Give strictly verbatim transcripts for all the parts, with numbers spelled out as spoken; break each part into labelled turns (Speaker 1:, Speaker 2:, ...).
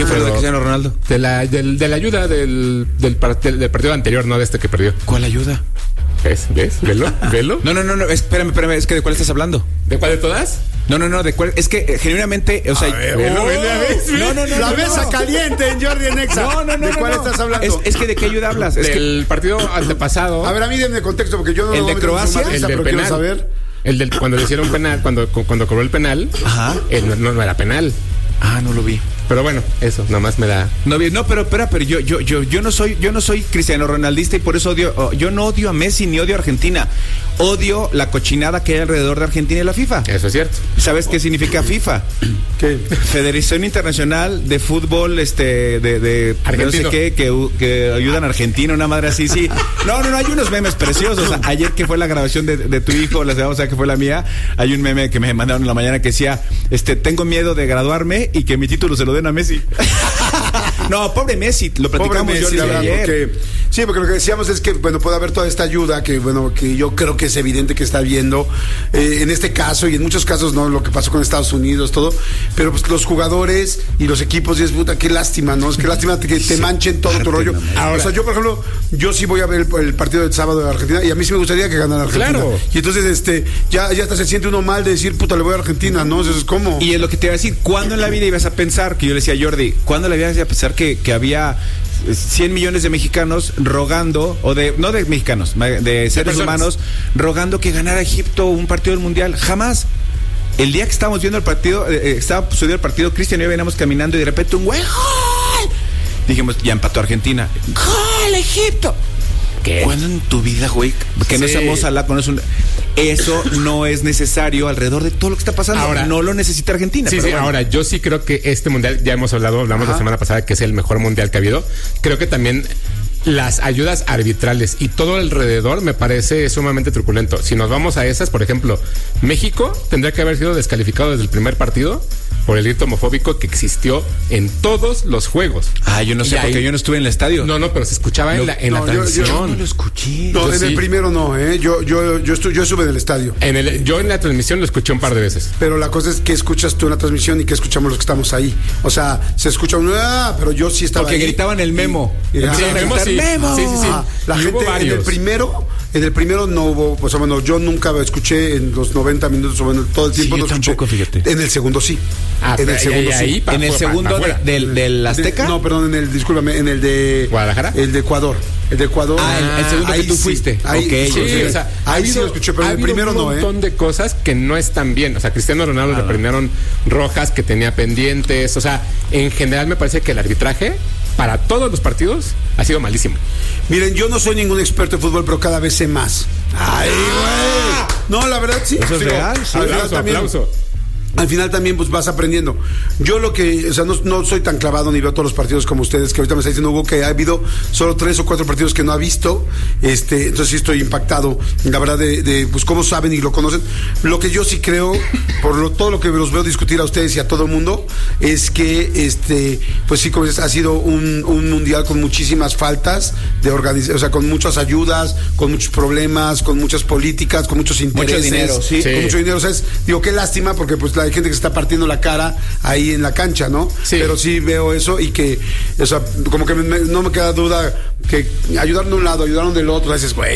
Speaker 1: ¿Qué fue lo de Cristiano Ronaldo?
Speaker 2: De la, del, de la ayuda del, del, del, del partido anterior, no de este que perdió.
Speaker 1: ¿Cuál ayuda?
Speaker 2: ¿Ves? ¿Ves? ¿Velo? ¿Velo?
Speaker 1: No, no, no, no, espérame, espérame, es que ¿de cuál estás hablando?
Speaker 2: ¿De cuál de todas?
Speaker 1: No, no, no, de cuál, es que eh, genuinamente, o sea,
Speaker 2: a ver, velo,
Speaker 1: oh,
Speaker 2: velo, velo,
Speaker 1: no, no, no,
Speaker 3: la
Speaker 1: no,
Speaker 3: mesa
Speaker 1: no.
Speaker 3: caliente en Jordi en Exa.
Speaker 1: No, no, no,
Speaker 3: ¿De
Speaker 1: no,
Speaker 3: cuál
Speaker 1: no.
Speaker 3: estás hablando?
Speaker 1: Es, es que ¿de qué ayuda hablas? Es
Speaker 2: del
Speaker 1: que,
Speaker 2: partido antepasado.
Speaker 3: A ver, a mí denme contexto porque yo no
Speaker 1: ¿El
Speaker 3: lo
Speaker 1: de
Speaker 3: voy a meter en
Speaker 1: Croacia?
Speaker 3: su mesa,
Speaker 2: El del
Speaker 3: pero quiero
Speaker 2: penal.
Speaker 3: saber.
Speaker 2: El del cuando le hicieron penal, cuando, cuando cobró el penal.
Speaker 1: Ajá.
Speaker 2: Eh, no, no, no era penal.
Speaker 1: Ah, no lo vi.
Speaker 2: Pero bueno, eso, nomás me da.
Speaker 1: No, vi- no, pero espera, pero yo, yo, yo, yo no soy, yo no soy cristiano ronaldista y por eso odio, oh, yo no odio a Messi ni odio a Argentina. Odio la cochinada que hay alrededor de Argentina y la FIFA.
Speaker 2: Eso es cierto.
Speaker 1: ¿Sabes qué significa FIFA?
Speaker 3: ¿Qué?
Speaker 1: Federación Internacional de Fútbol, este, de, de
Speaker 2: Argentino.
Speaker 1: no sé qué, que, que ayudan a Argentina, una madre así, sí. No, no, no, hay unos memes preciosos. Ayer que fue la grabación de, de tu hijo, la semana, o sea, que fue la mía, hay un meme que me mandaron en la mañana que decía, este, tengo miedo de graduarme y que mi título se lo den a Messi. No, pobre Messi, lo platicamos
Speaker 3: Pobre Messi,
Speaker 1: yo
Speaker 3: la verdad,
Speaker 1: ayer.
Speaker 3: porque, sí, porque lo que decíamos es que, bueno, puede haber toda esta ayuda que, bueno, que yo creo que es evidente que está viendo eh, en este caso y en muchos casos, ¿no? Lo que pasó con Estados Unidos, todo, pero pues los jugadores y los equipos, y es puta, qué lástima, ¿no? Es que lástima que te manchen todo tu rollo.
Speaker 1: Ahora,
Speaker 3: o sea, yo, por ejemplo, yo sí voy a ver el, el partido del sábado de Argentina y a mí sí me gustaría que ganara Argentina.
Speaker 2: Claro.
Speaker 3: Y entonces, este, ya, ya hasta se siente uno mal de decir, puta, le voy a Argentina, ¿no? Eso es como...
Speaker 1: Y es lo que te iba a decir, ¿cuándo en la vida ibas a pensar, que yo le decía a Jordi, ¿cuándo en la vida ibas a pensar que, que había cien millones de mexicanos rogando, o de, no de mexicanos, de seres humanos, rogando que ganara Egipto un partido del Mundial? Jamás. El día que estábamos viendo el partido, eh, estaba subiendo el partido, Cristian y yo veníamos caminando y de repente un güey, ¡gol! Dijimos, ya empató Argentina. ¡Gol, Egipto!
Speaker 2: ¿Qué?
Speaker 1: ¿Cuándo en tu vida, güey? Que no
Speaker 2: Sí.
Speaker 1: seamos Alá, con eso. Eso no es necesario alrededor de todo lo que está pasando.
Speaker 2: Ahora-
Speaker 1: no lo necesita Argentina.
Speaker 2: Sí,
Speaker 1: pero
Speaker 2: sí,
Speaker 1: bueno.
Speaker 2: ahora yo sí creo que este mundial, ya hemos hablado, hablamos
Speaker 3: Ajá.
Speaker 2: la semana pasada que es el mejor mundial que ha habido. Creo que también las ayudas arbitrales y todo alrededor me parece sumamente truculento. Si nos vamos a esas, por ejemplo, México tendría que haber sido descalificado desde el primer partido por el grito homofóbico que existió en todos los juegos.
Speaker 1: Ah, yo no sé,
Speaker 2: Y
Speaker 1: porque
Speaker 2: ahí-
Speaker 1: yo no estuve en el estadio.
Speaker 2: No, no, pero se escuchaba en la, en
Speaker 3: no,
Speaker 2: la
Speaker 3: yo- yo-
Speaker 2: transmisión.
Speaker 1: Yo no lo escuché.
Speaker 3: No,
Speaker 2: yo
Speaker 3: en
Speaker 2: sí.
Speaker 3: el primero no, ¿eh? Yo, yo, yo, estuve, yo estuve en el estadio.
Speaker 2: En el, yo en la transmisión lo escuché un par de veces.
Speaker 3: Pero la cosa es que escuchas tú en la transmisión y que escuchamos los que estamos ahí. O sea, se escucha un ah, pero yo sí estaba
Speaker 1: Porque
Speaker 3: ahí.
Speaker 1: gritaban el Memo.
Speaker 3: Y- y-
Speaker 2: Sí,
Speaker 3: ah,
Speaker 2: Memo sí.
Speaker 1: Memo.
Speaker 2: Sí, sí, sí.
Speaker 3: ah, la
Speaker 2: Y hubo
Speaker 3: gente en el
Speaker 2: varios.
Speaker 3: primero, en el primero no hubo, o sea, bueno, yo nunca escuché en los noventa minutos o bueno, todo el
Speaker 1: Sí,
Speaker 3: tiempo
Speaker 1: yo
Speaker 3: no escuché.
Speaker 1: tampoco, fíjate.
Speaker 3: En el segundo sí.
Speaker 2: Ah,
Speaker 3: en el
Speaker 2: ahí-
Speaker 3: segundo
Speaker 2: ahí-
Speaker 3: sí.
Speaker 2: ahí pa-
Speaker 1: En el
Speaker 2: pa-
Speaker 1: segundo
Speaker 2: pa-
Speaker 1: de-
Speaker 2: afuera.
Speaker 1: del, del Azteca.
Speaker 3: De- no, perdón, en el, discúlpame, en el de
Speaker 2: ¿Guadalajara?
Speaker 3: El de Ecuador. El de Ecuador.
Speaker 1: Ah, el- el segundo que
Speaker 3: ahí
Speaker 1: tú
Speaker 3: sí,
Speaker 1: fuiste.
Speaker 3: Ahí,
Speaker 1: Ok,
Speaker 3: sí,
Speaker 2: Sí, o sea, ha
Speaker 3: ahí sí
Speaker 2: habido-
Speaker 3: lo escuché, pero
Speaker 2: ha
Speaker 3: en el
Speaker 2: habido
Speaker 3: primero no,
Speaker 2: un
Speaker 3: ¿eh?
Speaker 2: montón de cosas que no están bien. O sea, Cristiano Ronaldo le prendieron rojas que tenía pendientes. O sea, en general me parece que el arbitraje para todos los partidos ha sido malísimo.
Speaker 3: Miren, yo no soy ningún experto en fútbol, pero cada vez sé más. ¡Ay, güey! No, la verdad sí.
Speaker 1: Eso es
Speaker 3: Digo,
Speaker 1: real, sí.
Speaker 3: al final
Speaker 2: Aplauso,
Speaker 3: también-
Speaker 2: aplauso.
Speaker 3: Al final también pues vas aprendiendo. Yo lo que, o sea, no, no soy tan clavado ni veo todos los partidos como ustedes, que ahorita me está diciendo Hugo que ha habido solo tres o cuatro partidos que no ha visto. Este, entonces sí estoy impactado, la verdad, de, de pues cómo saben y lo conocen. Lo que yo sí creo, por lo, todo lo que los veo discutir a ustedes y a todo el mundo, es que este, pues sí, como dices, ha sido un, un mundial con muchísimas faltas de organización, o sea, con muchas ayudas, con muchos problemas, con muchas políticas, con muchos intereses.
Speaker 1: dinero, sí.
Speaker 3: Con
Speaker 2: Sí.
Speaker 3: mucho dinero. O sea, es- digo, qué lástima, porque pues hay gente que se está partiendo la cara ahí en la cancha, ¿no?
Speaker 2: Sí.
Speaker 3: Pero sí veo eso y que, o sea, como que me- me- no me queda duda que ayudaron de un lado, ayudaron del otro, dices, güey.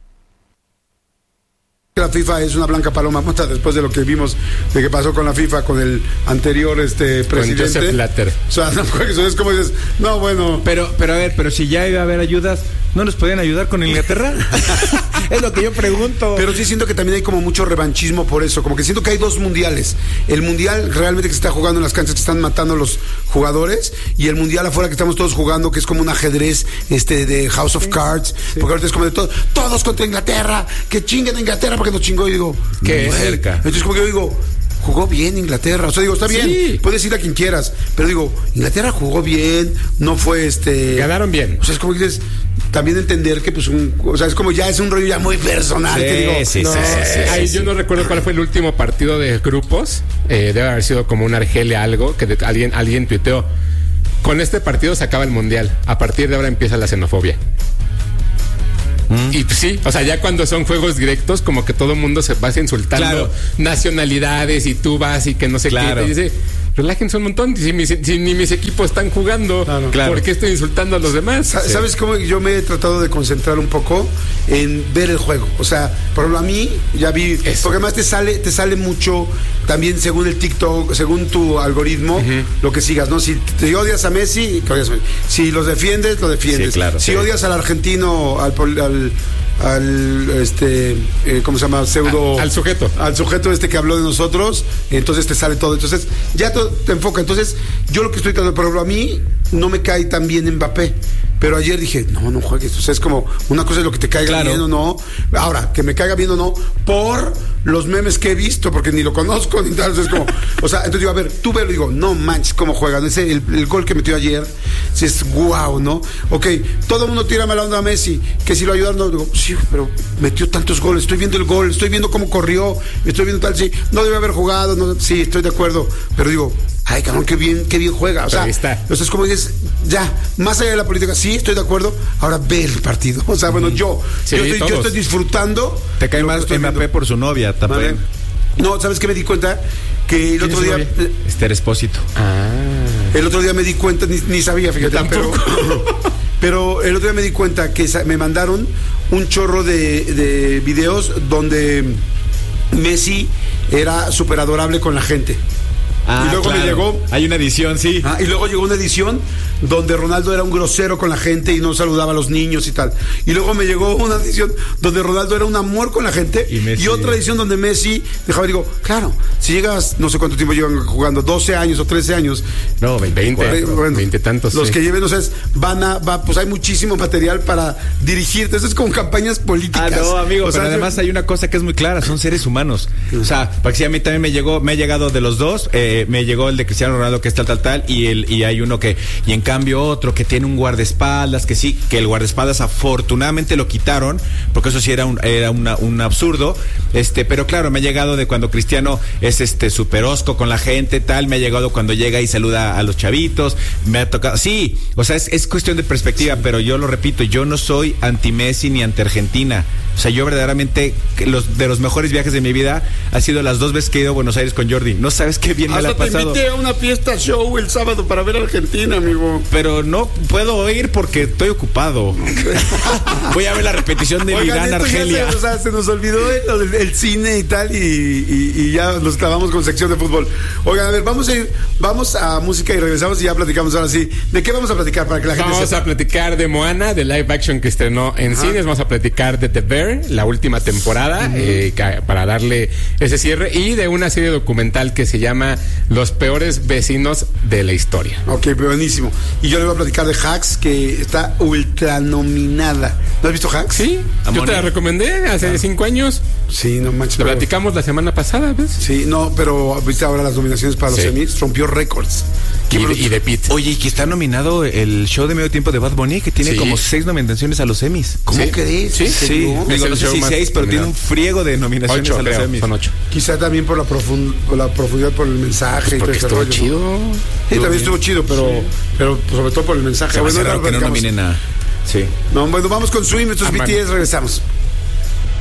Speaker 3: La FIFA es una blanca paloma, puta, después de lo que vimos de que pasó con la FIFA, con el anterior este presidente.
Speaker 2: Joseph Blatter.
Speaker 3: O sea, no, eso es como dices, no, bueno.
Speaker 1: Pero, pero a ver, pero si ya iba a haber ayudas, ¿no nos podían ayudar con Inglaterra? Es lo que yo pregunto.
Speaker 3: Pero sí siento que también hay como mucho revanchismo por eso, como que siento que hay dos mundiales, el mundial realmente que se está jugando en las canchas que están matando los jugadores y el mundial afuera que estamos todos jugando que es como un ajedrez este de House of Cards, porque ahorita es como de todo, todos contra Inglaterra, que chinguen a Inglaterra porque nos chingó y digo,
Speaker 1: Qué
Speaker 3: güey.
Speaker 1: cerca.
Speaker 3: Entonces como que yo digo, jugó bien Inglaterra, o sea digo, está bien,
Speaker 2: Sí.
Speaker 3: puedes ir a quien quieras, pero digo, Inglaterra jugó bien, no fue este
Speaker 2: Ganaron bien.
Speaker 3: o sea, es como que dices, también entender que pues un, o sea, es como ya es un rollo ya muy personal,
Speaker 1: Sí,
Speaker 3: que digo,
Speaker 1: sí,
Speaker 3: no,
Speaker 1: sí, sí, sí.
Speaker 2: Ay, yo no recuerdo cuál fue el último partido de grupos. Eh, debe haber sido como un Argelia algo que de- alguien, alguien tuiteó. Con este partido se acaba el mundial. A partir de ahora empieza la xenofobia. Y pues, sí, o sea, ya cuando son juegos directos, como que todo el mundo se va insultando
Speaker 1: Claro.
Speaker 2: nacionalidades y tú vas y que no sé
Speaker 1: Claro.
Speaker 2: qué. Te dice, relájense un montón. Si, mis, si ni mis equipos están jugando, claro, claro. ¿por qué estoy insultando a los demás?
Speaker 3: Sa- ¿Sabes sí. cómo yo me he tratado de concentrar un poco en ver el juego? O sea, por ejemplo, a mí ya vi, Eso. porque además te sale, te sale mucho también según el TikTok, según tu algoritmo, uh-huh. lo que sigas, ¿no? Si te odias a Messi, que odias a Messi. Si los defiendes, lo defiendes.
Speaker 1: Sí, claro,
Speaker 3: si
Speaker 1: sí.
Speaker 3: odias al argentino, al, al al este eh, ¿cómo se llama? Pseudo
Speaker 2: al, al sujeto
Speaker 3: al sujeto este que habló de nosotros, entonces te sale todo, entonces ya te, te enfoca. Entonces yo lo que estoy tratando, pero a mí no me cae tan bien Mbappé, pero ayer dije, no, no juegues, o sea, es como una cosa es lo que te caiga claro. bien o no, ahora, que me caiga bien o no, por los memes que he visto, porque ni lo conozco, ni tal, es como, o sea, entonces digo, a ver, tú velo, digo, no manches cómo juegan, ese, el, el gol que metió ayer, si es guau, ¿no? Ok, todo el mundo tira mala onda a Messi, que si lo ayudaron, no, digo, sí, pero metió tantos goles, estoy viendo el gol, estoy viendo cómo corrió, estoy viendo tal, sí, no debe haber jugado, no, sí, estoy de acuerdo, pero digo, ay, cabrón, qué bien, qué bien juega. O sea, ahí está. Entonces, como dices, ya, más allá de la política, sí, estoy de acuerdo. Ahora ve el partido. O sea, bueno, yo, sí, yo, estoy, yo estoy disfrutando.
Speaker 1: Te cae más Mbappé por su novia, también. Vale.
Speaker 3: No, ¿sabes qué me di cuenta? Que el otro día.
Speaker 1: Esther Espósito.
Speaker 3: Ah. El otro día me di cuenta, ni, ni sabía, fíjate. Pero, pero el otro día me di cuenta que me mandaron un chorro de, de videos donde Messi era súper adorable con la gente.
Speaker 1: Ah,
Speaker 3: y luego
Speaker 1: claro.
Speaker 3: me llegó.
Speaker 1: Hay una edición, sí.
Speaker 3: Ah, y luego llegó una edición donde Ronaldo era un grosero con la gente y no saludaba a los niños y tal. Y luego me llegó una edición donde Ronaldo era un amor con la gente. Y, Messi, y otra edición donde Messi dejaba, digo, claro, si llegas, no sé cuánto tiempo llevan jugando, doce años o trece años.
Speaker 2: No, veinte,
Speaker 3: bueno,
Speaker 2: veinte tantos.
Speaker 3: Los
Speaker 2: sí.
Speaker 3: que lleven, o sea, van a, va, pues hay muchísimo material para dirigirte. Eso es como campañas políticas.
Speaker 1: Ah, no, amigo,
Speaker 3: o
Speaker 1: pero
Speaker 3: sea,
Speaker 1: además
Speaker 3: yo...
Speaker 1: hay una cosa que es muy clara, son seres humanos. O sea, porque si a mí también me llegó, me ha llegado de los dos, eh, me llegó el de Cristiano Ronaldo que es tal, tal, tal, y el y hay uno que, y en cambio otro que tiene un guardaespaldas, que sí, que el guardaespaldas afortunadamente lo quitaron, porque eso sí era un, era una, un absurdo, este, pero claro, me ha llegado de cuando Cristiano es este súper osco con la gente, tal, me ha llegado cuando llega y saluda a los chavitos, me ha tocado, sí, o sea, es, es cuestión de perspectiva, sí. Pero yo lo repito, yo no soy anti Messi ni anti Argentina. O sea, yo verdaderamente, los de los mejores viajes de mi vida ha sido las dos veces que he ido a Buenos Aires con Jordi. No sabes qué bien me la ha pasado.
Speaker 3: Te invité a una fiesta show el sábado para ver a Argentina, amigo.
Speaker 1: Pero no puedo ir porque estoy ocupado. Voy a ver la repetición de Milán, Argelia.
Speaker 3: Se, o sea, se nos olvidó el, el cine y tal, y, y, y ya nos clavamos con sección de fútbol. Oigan, a ver, vamos a ir, vamos a música y regresamos y ya platicamos ahora sí. ¿De qué vamos a platicar para que la gente
Speaker 2: Vamos sepa? a platicar de Moana, de live action que estrenó en Ajá. cines. Vamos a platicar de The Bear, la última temporada, uh-huh. eh, para darle ese cierre, y de una serie documental que se llama Los peores vecinos de la historia.
Speaker 3: Ok, buenísimo. Y yo le voy a platicar de Hacks, que está ultra nominada. ¿No has visto Hacks?
Speaker 2: Sí, yo te la recomendé hace ah. cinco años.
Speaker 3: Sí, no manches.
Speaker 2: Lo pero... platicamos la semana pasada, ¿ves?
Speaker 3: Sí, no, pero viste ahora las nominaciones para los sí. Emmys, rompió récords.
Speaker 2: Y, y de Pitt.
Speaker 1: Oye, y que está nominado el show de medio tiempo de Bad Bunny, que tiene sí. como seis nominaciones a los Emmys.
Speaker 3: ¿Cómo
Speaker 1: ¿Sí?
Speaker 3: crees?
Speaker 1: Sí, sí. sí. No, Digo, no sé si seis, pero nominado. Tiene un friego de nominaciones
Speaker 2: ocho,
Speaker 1: a los
Speaker 2: creo,
Speaker 1: Emmys.
Speaker 2: Son ocho.
Speaker 3: Quizá también por la, profund, por la profundidad, por el mensaje.
Speaker 2: Pues porque
Speaker 3: y todo
Speaker 2: estuvo
Speaker 3: rollo,
Speaker 2: chido.
Speaker 3: ¿no? Sí, también estuvo chido, pero, sí. pero sobre todo por el mensaje.
Speaker 1: Se bueno, raro que no nominen a... Sí.
Speaker 3: No, bueno, vamos con Swim, estos B T S, regresamos.